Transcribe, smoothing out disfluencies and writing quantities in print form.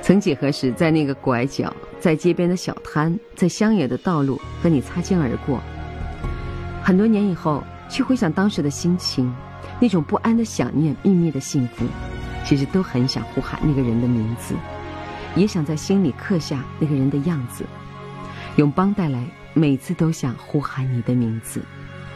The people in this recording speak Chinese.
曾几何时，在那个拐角，在街边的小摊，在乡野的道路和你擦肩而过。很多年以后，去回想当时的心情，那种不安的想念，秘密的幸福，其实都很想呼喊那个人的名字，也想在心里刻下那个人的样子。用帮带来每次都想呼喊你的名字。